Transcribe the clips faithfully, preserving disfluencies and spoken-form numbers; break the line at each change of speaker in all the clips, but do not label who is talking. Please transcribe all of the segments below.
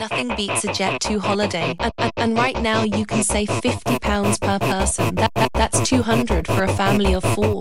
Nothing beats a Jet two holiday. And, and, and right now you can save fifty pounds per person. That, that, that's two hundred for a family of four.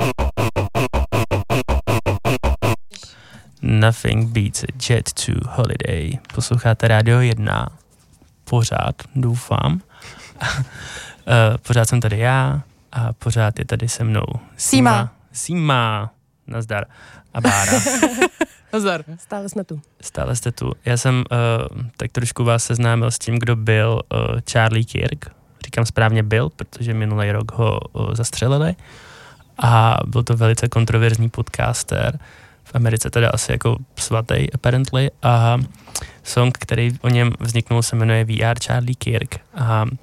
Nothing beats a Jet two holiday. Posloucháte Rádio jedna. Pořád, doufám. uh, pořád jsem tady já a pořád je tady se mnou
Sima.
Sima. Nazdar. A Bára.
Nazdar. Stále jsme tu.
Stále jste tu. Já jsem uh, tak trošku vás seznámil s tím, kdo byl uh, Charlie Kirk. Říkám správně byl, protože minulý rok ho uh, zastřelili. A byl to velice kontroverzní podcaster. V Americe teda asi jako svatý, apparently. A song, který o něm vzniknul, se jmenuje We Are Charlie Kirk. A uh,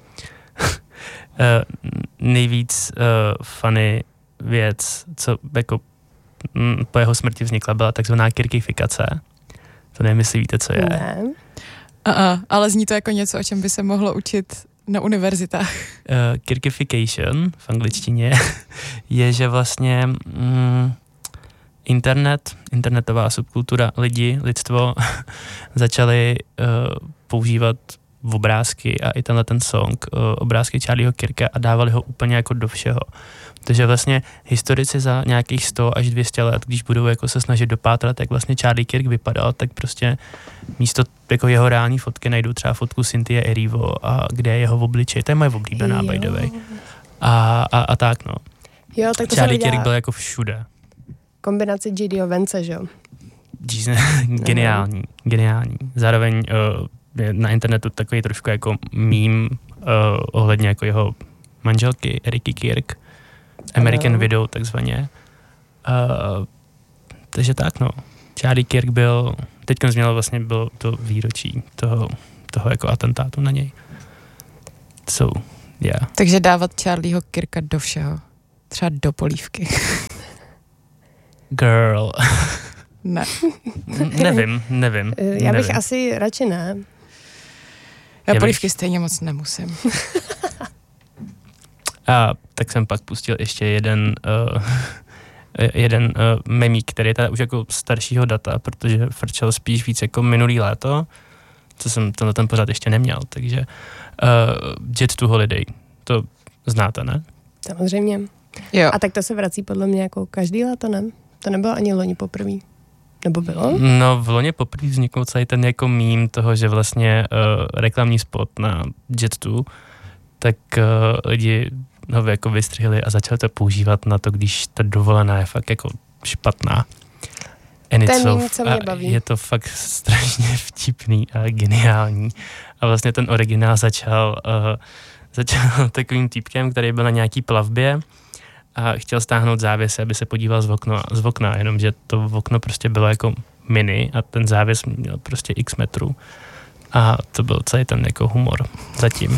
nejvíc uh, funny věc, co jako m, po jeho smrti vznikla, byla takzvaná kirkifikace. To nevím, jestli víte, co je.
Ne. Uh-uh, ale zní to jako něco, o čem by se mohlo učit na univerzitách.
Uh, kirkification v angličtině je, že vlastně mm, internet, internetová subkultura, lidi, lidstvo začali uh, používat obrázky a i tenhle ten song, uh, obrázky Charlieho Kirka a dávali ho úplně jako do všeho. Takže vlastně historici za nějakých sto až dvě stě let, když budou jako se snažit dopátrat, jak vlastně Charlie Kirk vypadal, tak prostě místo jako jeho reální fotky najdou třeba fotku Cynthia Erivo a kde je jeho obličej. To je moje oblíbená, jo. By the way. A, a, a tak no.
Jo, tak to
Charlie Kirk byl jako všude.
Kombinace J D. Vance, že jo?
Geniální, geniální. Zároveň uh, je na internetu takový trošku jako meme uh, ohledně jako jeho manželky Eriky Kirk. American ano. Widow takzvaně. Uh, takže tak no. Charlie Kirk byl, teďka změnil vlastně bylo to výročí toho, toho jako atentátu na něj. So, yeah.
Takže dávat Charlieho Kirka do všeho. Třeba do polívky.
Girl.
Ne.
nevím, nevím.
Já bych
nevím.
asi radši ne.
Já, Já polívky bych... stejně moc nemusím.
A tak jsem pak pustil ještě jeden uh, jeden uh, memík, který je teda už jako staršího data, protože frčel spíš víc jako minulý léto, co jsem tenhle ten pořád ještě neměl, takže uh, Jet two holiday, to znáte, ne?
Samozřejmě.
Jo.
A tak to se vrací podle mě jako každý léto, ne? To nebylo ani loni poprvé. Nebo bylo?
No v loni poprvé vznikl celý ten jako mím toho, že vlastně uh, reklamní spot na Jet two, tak uh, lidi ho jako vystřihli a začali to používat na to, když ta dovolená je fakt jako špatná.
Ten mím, co mě baví.
Je to fakt strašně vtipný a geniální. A vlastně ten originál začal, uh, začal takovým týpkem, který byl na nějaký plavbě a chtěl stáhnout závěsy, aby se podíval z okna, z okna, jenomže to okno prostě bylo jako mini a ten závěs měl prostě x metrů. A to byl celý ten jako humor zatím.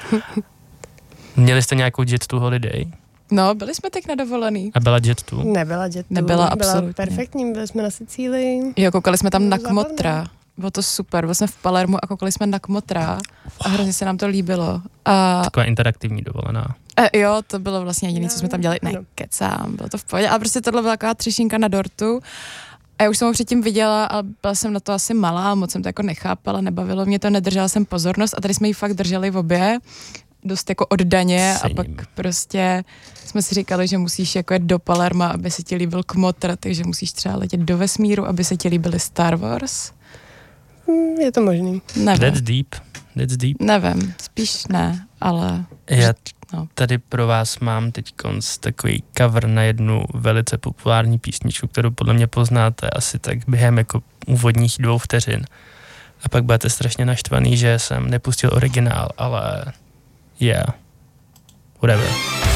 Měli jste nějakou Jet two holiday?
No, byli jsme teď na dovolený.
A byla Jet two?
Nebyla Jet two.
Nebyla absolutně.
Byla perfektní, byli jsme na Sicílii.
Jo, koukali jsme tam na Kmotra. Bylo to super, byli jsme v Palermu a koukali jsme na Kmotra a hrozně se nám to líbilo. A...
Taková interaktivní dovolená.
E, jo, to bylo vlastně jediné, co jsme tam dělali. Ne, kecám, bylo to v pohodě, ale prostě tohle byla taková třešinka na dortu. A já už jsem ho předtím viděla, ale byla jsem na to asi malá, moc jsem to jako nechápala, nebavilo mě to, nedržela jsem pozornost a tady jsme ji fakt drželi v obě, dost jako oddaně.
Cením.
A pak prostě jsme si říkali, že musíš jako jet do Palerma, aby se ti líbil Kmotr, takže musíš třeba letět do vesmíru, aby se ti líbily Star Wars.
Hmm, je to možný.
Nevím.
That's deep. That's deep.
Nevím, spíš ne, ale...
Já
no.
tady pro vás mám teď konc takový cover na jednu velice populární písničku, kterou podle mě poznáte asi tak během jako úvodních dvou vteřin. A pak budete strašně naštvaný, že jsem nepustil originál, ale yeah, whatever.